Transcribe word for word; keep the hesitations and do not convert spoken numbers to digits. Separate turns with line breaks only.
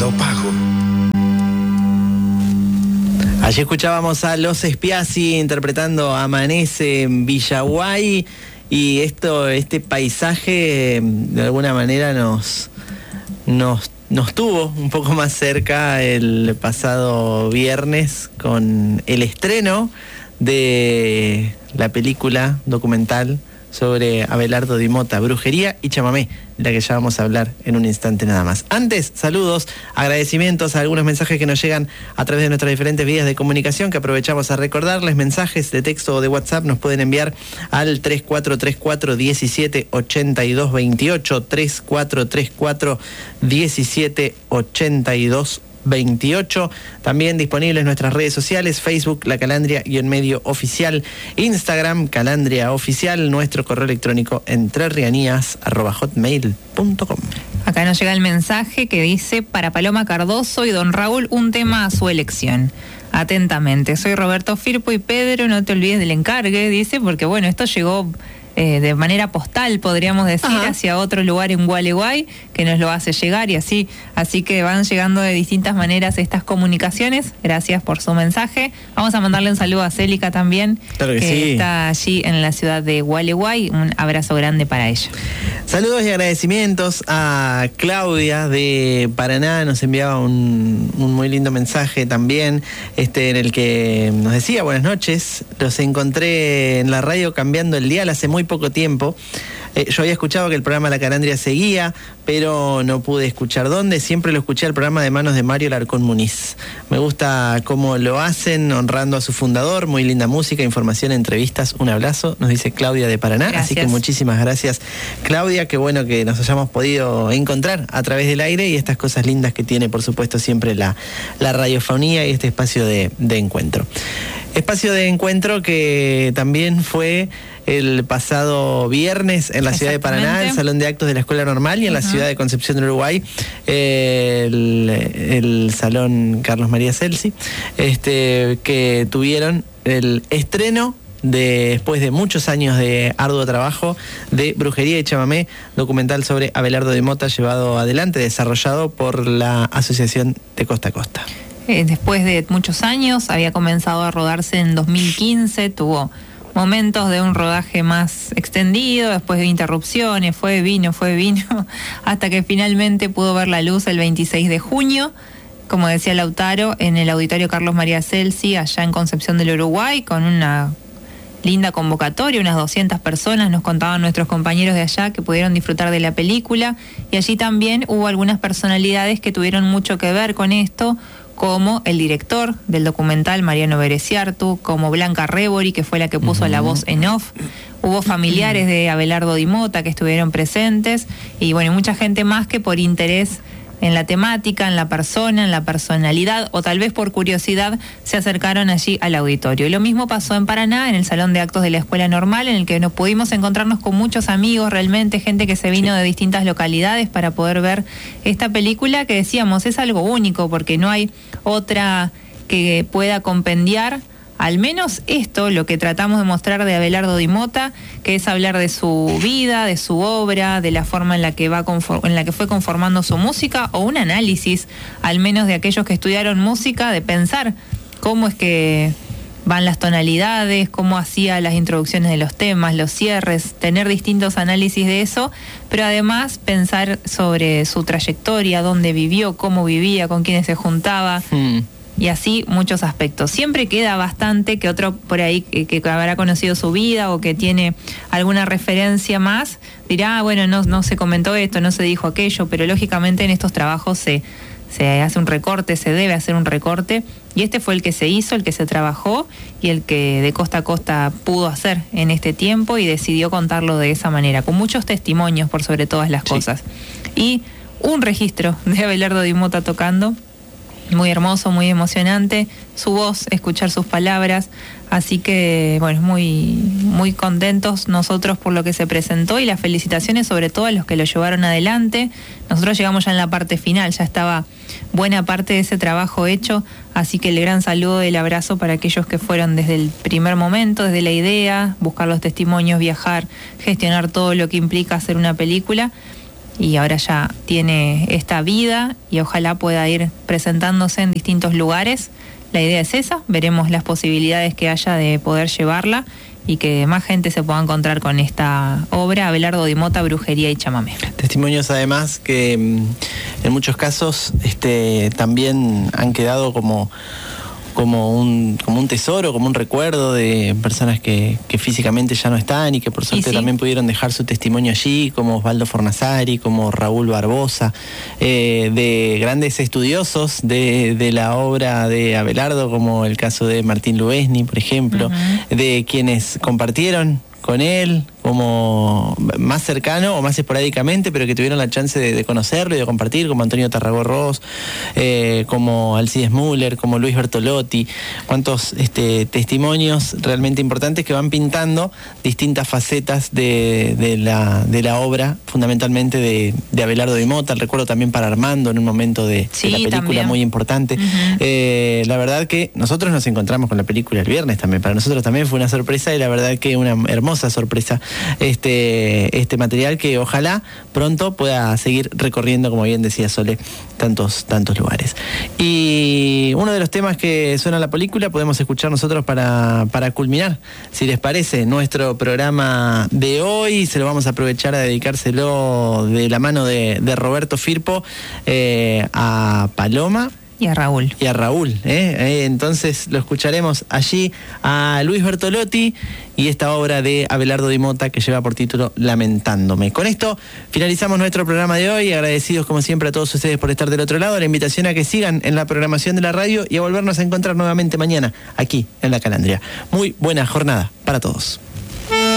Mercado Pago.
Allí escuchábamos a Los Spiazzi interpretando Amanece en Villaguay, y esto, este paisaje de alguna manera nos, nos, nos tuvo un poco más cerca el pasado viernes con el estreno de la película documental sobre Abelardo Di Mota, Brujería y Chamamé, de la que ya vamos a hablar en un instante nada más. Antes, saludos, agradecimientos a algunos mensajes que nos llegan a través de nuestras diferentes vías de comunicación, que aprovechamos a recordarles. Mensajes de texto o de WhatsApp nos pueden enviar al tres cuatro tres cuatro, diecisiete ochenta y dos veintiocho, tres cuatro tres cuatro, diecisiete ochenta y dos veintiocho. También disponibles nuestras redes sociales: Facebook, La Calandria y en medio oficial, Instagram, Calandria Oficial, nuestro correo electrónico entrerrianías arroba hotmail punto com.
Acá nos llega el mensaje que dice: para Paloma Cardoso y don Raúl, un tema a su elección. Atentamente, soy Roberto Firpo, y Pedro, no te olvides del encargue, dice, porque bueno, esto llegó Eh, de manera postal, podríamos decir, Ajá. hacia otro lugar en Gualeguay, que nos lo hace llegar, y así, así que van llegando de distintas maneras estas comunicaciones. Gracias por su mensaje. Vamos a mandarle un saludo a Célica también,
claro que,
que
sí.
está allí en la ciudad de Gualeguay. Un abrazo grande para ella.
Saludos y agradecimientos a Claudia de Paraná, nos enviaba un, un muy lindo mensaje también, este en el que nos decía: buenas noches, los encontré en la radio cambiando el dial hace muy poco tiempo. Eh, yo había escuchado que el programa La Calandria seguía, pero no pude escuchar dónde. Siempre lo escuché al programa de manos de Mario Larcón Muniz. Me gusta cómo lo hacen, honrando a su fundador. Muy linda música, información, entrevistas. Un abrazo, nos dice Claudia de Paraná. Gracias. Así que muchísimas gracias, Claudia. Qué bueno que nos hayamos podido encontrar a través del aire, y estas cosas lindas que tiene, por supuesto, siempre la, la radiofonía y este espacio de, de encuentro. Espacio de encuentro que también fue el pasado viernes en la ciudad de Paraná, el Salón de Actos de la Escuela Normal, y en uh-huh. la ciudad de Concepción del Uruguay, eh, el, el Salón Carlos María Celsi, este, que tuvieron el estreno de, después de muchos años de arduo trabajo, de Brujería y Chamamé, documental sobre Abelardo Di Mota, llevado adelante, desarrollado por la Asociación de Costa a Costa.
Eh, después de muchos años, había comenzado a rodarse en dos mil quince, tuvo momentos de un rodaje más extendido, después de interrupciones, fue vino, fue vino, hasta que finalmente pudo ver la luz el veintiséis de junio, como decía Lautaro, en el Auditorio Carlos María Celsi, allá en Concepción del Uruguay, con una linda convocatoria, unas doscientas personas, nos contaban nuestros compañeros de allá, que pudieron disfrutar de la película, y allí también hubo algunas personalidades que tuvieron mucho que ver con esto, como el director del documental, Mariano Bereciartu, como Blanca Rebori, que fue la que puso uh-huh. la voz en off. Hubo familiares de Abelardo Di Mota que estuvieron presentes, y bueno, mucha gente más que por interés en la temática, en la persona, en la personalidad, o tal vez por curiosidad, se acercaron allí al auditorio. Y lo mismo pasó en Paraná, en el Salón de Actos de la Escuela Normal, en el que nos pudimos encontrarnos con muchos amigos, realmente gente que se vino sí. de distintas localidades para poder ver esta película, que decíamos, es algo único, porque no hay otra que pueda compendiar al menos esto, lo que tratamos de mostrar de Abelardo Di Mota, que es hablar de su vida, de su obra, de la forma en la que va conform- en la que fue conformando su música, o un análisis, al menos de aquellos que estudiaron música, de pensar cómo es que van las tonalidades, cómo hacía las introducciones de los temas, los cierres, tener distintos análisis de eso, pero además pensar sobre su trayectoria, dónde vivió, cómo vivía, con quiénes se juntaba. Mm. Y así muchos aspectos. Siempre queda bastante que otro por ahí que, que habrá conocido su vida o que tiene alguna referencia más, dirá, ah, bueno, no, no se comentó esto, no se dijo aquello, pero lógicamente en estos trabajos se, se hace un recorte, se debe hacer un recorte, y este fue el que se hizo, el que se trabajó, y el que de costa a costa pudo hacer en este tiempo, y decidió contarlo de esa manera, con muchos testimonios por sobre todas las sí. cosas. Y un registro de Abelardo Di Mota tocando, muy hermoso, muy emocionante, su voz, escuchar sus palabras, así que bueno, muy, muy contentos nosotros por lo que se presentó, y las felicitaciones sobre todo a los que lo llevaron adelante. Nosotros llegamos ya en la parte final, ya estaba buena parte de ese trabajo hecho, así que el gran saludo y el abrazo para aquellos que fueron desde el primer momento, desde la idea, buscar los testimonios, viajar, gestionar todo lo que implica hacer una película. y ahora ya tiene esta vida y ojalá pueda ir presentándose en distintos lugares. La idea es esa, veremos las posibilidades que haya de poder llevarla y que más gente se pueda encontrar con esta obra, Abelardo Di Mota, Brujería y Chamamé.
Testimonios además que en muchos casos este, también han quedado como... Como un, como un tesoro, como un recuerdo de personas que, que físicamente ya no están y que por suerte sí. también pudieron dejar su testimonio allí, como Osvaldo Fornazari, como Raúl Barbosa, eh, de grandes estudiosos de, de la obra de Abelardo, como el caso de Martín Luesni, por ejemplo, uh-huh. de quienes compartieron con él, como más cercano o más esporádicamente, pero que tuvieron la chance de, de conocerlo y de compartir, como Antonio Tarragó-Ross, eh, como Alcides Müller, como Luis Bertolotti, cuántos este, testimonios realmente importantes que van pintando distintas facetas de, de, la, de la obra, fundamentalmente de, de Abelardo Di Mota. El recuerdo también para Armando en un momento de, sí, de la película también. Muy importante. Uh-huh. Eh, la verdad que nosotros nos encontramos con la película el viernes también, para nosotros también fue una sorpresa y la verdad que una hermosa sorpresa este, este material que ojalá pronto pueda seguir recorriendo, como bien decía Sole, tantos, tantos lugares. Y uno de los temas que suena en la película podemos escuchar nosotros para, para culminar, si les parece, nuestro programa de hoy. Se lo vamos a aprovechar a dedicárselo de la mano de, de Roberto Firpo eh, a Paloma.
Y a Raúl.
Y a Raúl, ¿eh? ¿eh? Entonces lo escucharemos allí a Luis Bertolotti y esta obra de Abelardo Di Mota que lleva por título Lamentándome. Con esto finalizamos nuestro programa de hoy, agradecidos como siempre a todos ustedes por estar del otro lado, la invitación a que sigan en la programación de la radio y a volvernos a encontrar nuevamente mañana aquí en La Calandria. Muy buena jornada para todos.